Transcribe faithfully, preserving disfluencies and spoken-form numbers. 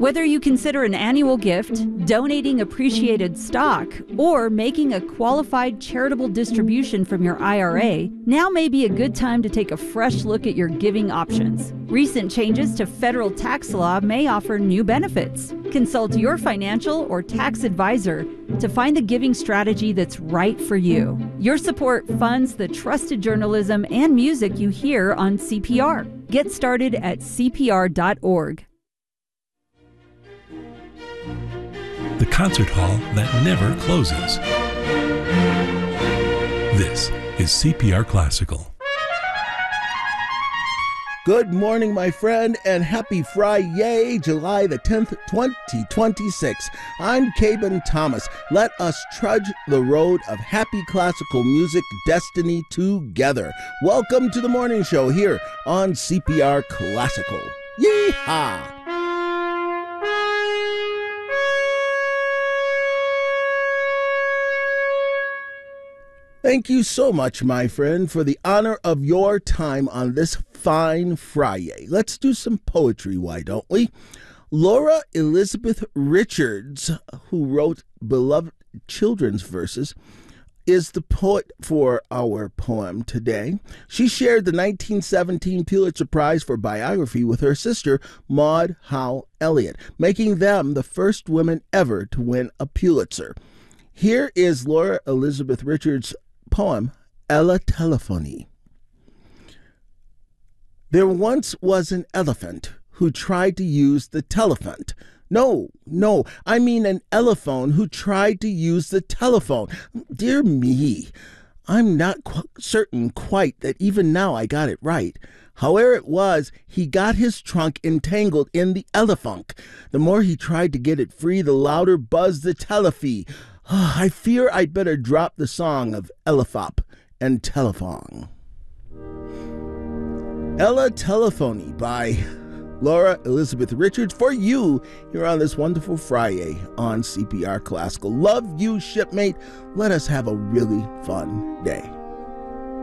Whether you consider an annual gift, donating appreciated stock, or making a qualified charitable distribution from your I R A, now may be a good time to take a fresh look at your giving options. Recent changes to federal tax law may offer new benefits. Consult your financial or tax advisor to find the giving strategy that's right for you. Your support funds the trusted journalism and music you hear on C P R. Get started at C P R dot org. The concert hall that never closes. This is C P R Classical. Good morning, my friend, and happy Friday, July the tenth, twenty twenty-six. I'm Caben Thomas. Let us trudge the road of happy classical music destiny together. Welcome to the morning show here on C P R Classical. Yeehaw! Thank you so much, my friend, for the honor of your time on this fine Friday. Let's do some poetry, why don't we? Laura Elizabeth Richards, who wrote beloved children's verses, is the poet for our poem today. She shared the nineteen seventeen Pulitzer Prize for Biography with her sister, Maud Howe Elliott, making them the first women ever to win a Pulitzer. Here is Laura Elizabeth Richards' poem, Ella Telephony. There once was an elephant who tried to use the telephone. No, no, I mean an elephone who tried to use the telephone. Dear me, I'm not qu- certain quite that even now I got it right. However it was, he got his trunk entangled in the elephunk. The more he tried to get it free, the louder buzzed the telephone. Oh, I fear I'd better drop the song of Elephop and Telephone. Ella Telephony by Laura Elizabeth Richards for you here on this wonderful Friday on C P R Classical. Love you, shipmate. Let us have a really fun day.